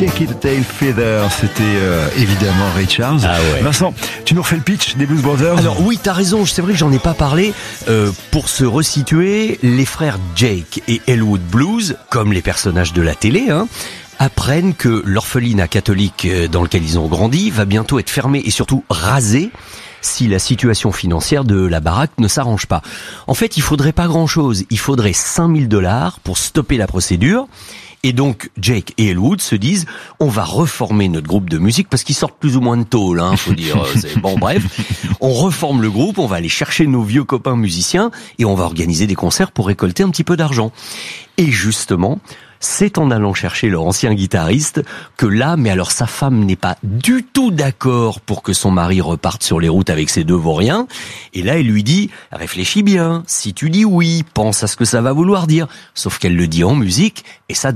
Take It a Tail Feather, c'était évidemment Ray Charles. Ah ouais. Vincent, tu nous refais le pitch des Blues Brothers? Alors oui, t'as raison, c'est vrai que j'en ai pas parlé. Pour se resituer, les frères Jake et Elwood Blues, comme les personnages de la télé, apprennent que l'orphelinat catholique dans lequel ils ont grandi va bientôt être fermé et surtout rasé si la situation financière de la baraque ne s'arrange pas. En fait, il faudrait pas grand-chose. Il faudrait $5 000 pour stopper la procédure. Et donc, Jake et Elwood se disent, on va reformer notre groupe de musique parce qu'ils sortent plus ou moins de tôle, faut dire. Bon, bref. On reforme le groupe, on va aller chercher nos vieux copains musiciens et on va organiser des concerts pour récolter un petit peu d'argent. Et justement, c'est en allant chercher leur ancien guitariste que là, mais alors sa femme n'est pas du tout d'accord pour que son mari reparte sur les routes avec ses deux vauriens. Et là, elle lui dit, réfléchis bien, si tu dis oui, pense à ce que ça va vouloir dire. Sauf qu'elle le dit en musique et ça